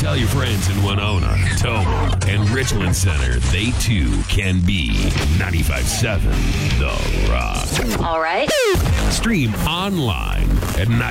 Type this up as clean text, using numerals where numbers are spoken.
Tell your friends in Winona, Toma, and Richland Center they too can be 95.7 The Rock. All right. Stream online at